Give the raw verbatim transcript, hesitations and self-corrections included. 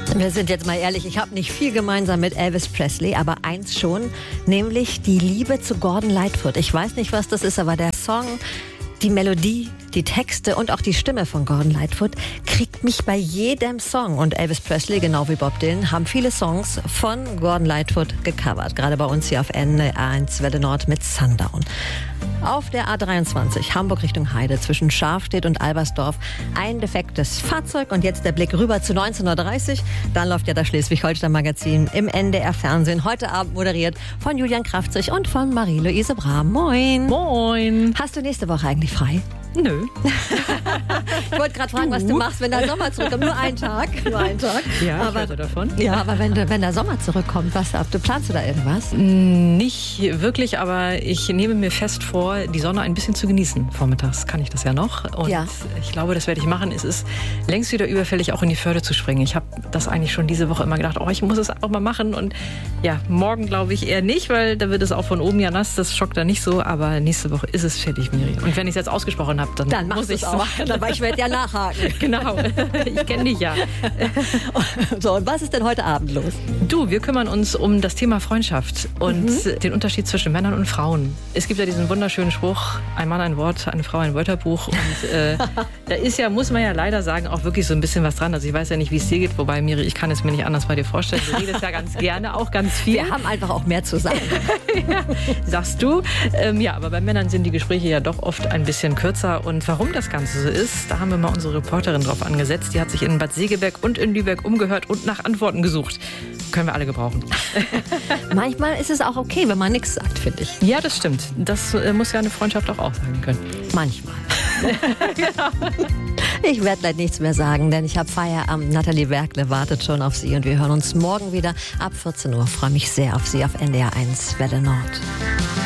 Wir sind jetzt mal ehrlich, ich habe nicht viel gemeinsam mit Elvis Presley, aber eins schon, nämlich die Liebe zu Gordon Lightfoot. Ich weiß nicht, was das ist, aber der Song, die Melodie, die Texte und auch die Stimme von Gordon Lightfoot kriegt mich bei jedem Song. Und Elvis Presley, genau wie Bob Dylan, haben viele Songs von Gordon Lightfoot gecovert. Gerade bei uns hier auf N eins Welle Nord mit Sundown. Auf der A dreiundzwanzig, Hamburg Richtung Heide, zwischen Scharfstedt und Albersdorf, ein defektes Fahrzeug. Und jetzt der Blick rüber zu neunzehn Uhr dreißig. Dann läuft ja das Schleswig-Holstein-Magazin im N D R-Fernsehen. Heute Abend moderiert von Julian Krafzig und von Marie-Louise Brahm. Moin. Moin. Hast du nächste Woche eigentlich frei? Nö. Ich wollte gerade fragen, was du machst, wenn der Sommer zurückkommt. Nur einen Tag. Nur einen Tag. Ja, aber, ich hörte davon. Ja, aber wenn, wenn der Sommer zurückkommt, was du planst du da irgendwas? Nicht wirklich, aber ich nehme mir fest vor, die Sonne ein bisschen zu genießen. Vormittags kann ich das ja noch. Und ja. ich glaube, das werde ich machen. Es ist längst wieder überfällig, auch in die Förde zu springen. Ich habe das eigentlich schon diese Woche immer gedacht, oh, ich muss es auch mal machen. Und ja, morgen glaube ich eher nicht, weil da wird es auch von oben ja nass. Das schockt da nicht so. Aber nächste Woche ist es fertig, Miri. Und wenn ich es jetzt ausgesprochen habe, dann, dann muss ich es auch. machen. Aber ich werde ja nachhaken. Genau. Ich kenne dich ja. So, und was ist denn heute Abend los? Du, wir kümmern uns um das Thema Freundschaft und mhm. den Unterschied zwischen Männern und Frauen. Es gibt ja diesen wunderschönen Spruch, ein Mann ein Wort, eine Frau ein Wörterbuch. Und äh, da ist ja, muss man ja leider sagen, auch wirklich so ein bisschen was dran. Also ich weiß ja nicht, wie es dir geht, wobei, Miri, ich kann es mir nicht anders bei dir vorstellen. Du redest ja ganz gerne, auch ganz viel. Wir haben einfach auch mehr zu sagen. Ja, sagst du. Ähm, ja, aber bei Männern sind die Gespräche ja doch oft ein bisschen kürzer. Und warum das Ganze so ist, da haben wir mal unsere Reporterin drauf angesetzt. Die hat sich in Bad Segeberg und in Lübeck umgehört und nach Antworten gesucht. Können wir alle gebrauchen. Manchmal ist es auch okay, wenn man nichts sagt, finde ich. Ja, das stimmt. Das äh, muss ja eine Freundschaft auch aussagen können. Manchmal. Genau. Ich werde gleich nichts mehr sagen, denn ich habe Feierabend. Nathalie Werkle wartet schon auf Sie und wir hören uns morgen wieder ab vierzehn Uhr. Ich freue mich sehr auf Sie auf N D R eins Welle Nord.